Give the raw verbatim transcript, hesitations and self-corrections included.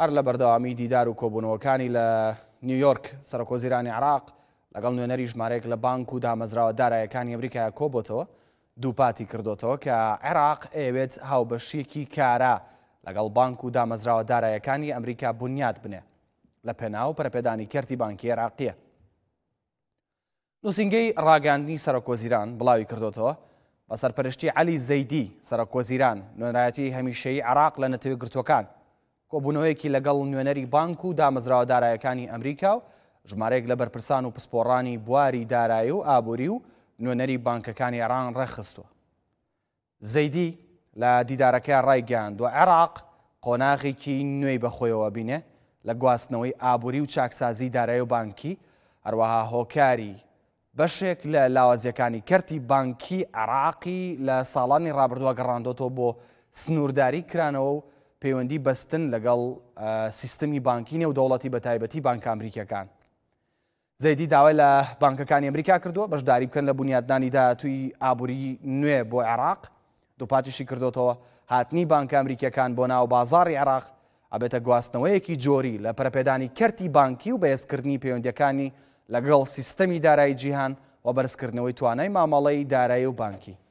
هەر لە بەردەوامی دیدار و کۆبوونەوەکانی لە نیویۆرک سەرۆکوەزیرانی عێراق لەگەڵ نوێنەری ژمارەیەک لە بانک و دامەزراوە دارایەکانی ئەمریکا کۆبۆتەوە دووپاتی کردوتەوە کە عێراق ئەوێت هاوبەشیەکی کارا لەگەڵ بانک و دامەزراوە دارایەکانی ئەمریکا بنیاد بنێ لە پێناو پەرەپێدانی کەرتی بانکی عێراقیە. نووسینگەی ڕاگەاندنی سەرۆکوەزیران بڵاوی کردوتەوە بە سەرپەرشتی عەلی زەیدی سەرۆکوەزیران نوێنەرایەتی هەمیشەیی عێراق لە نەتەوەی گرتوەکان کۆبوونەوەیەکی لەگەڵ نوێنەری بانک و دامەزراوە دارایەکانی ئەمریکا و ژمارەیەک لە بەرپرسان و پسپۆڕانی بواری دارایی و ئابووری و نوێنەری بانکەکانی ئێران ڕێخستووە. زەیدی لە دیدارەکە ڕایگەاند و عێراق قۆناغێکی نوێی بەخۆیەوە بینێ لە گواستنەوەی ئابووری و چاکسازی دارایی و بانکی، هەروەها هۆکاری بەشێک لە لاوازیەکانی کەرتی بانکی عێراقی لە ساڵانی ڕابردووە گەڕاندۆتەوە بۆ سنوورداری کرانەوە و پەیوەندی بەستن لەگەڵ سیستەمی بانکی نێودەوڵەتی بە تایبەتی بانکە ئەمریکیەکان. زەیدی داوای لە بانکەکانی ئەمریکا کردووە بەشداری بکەن لە بنیادنانی داهاتووی ئابووری نوێ بۆ عێراق. دووپاتیشی کردوتەوە هاتنی بانکە ئەمریکیەکان بۆ ناو بازاڕی عێراق ئەبێتە گواستنەوەیەکی جۆری لە پەرەپێدانی کەرتی بانکی و بەهێزکردنی پەیوەندیەکانی لەگەڵ سیستەمی دارایی جیهان و بەرزکردنەوەی توانای مامەڵەی دارایی و بانکی.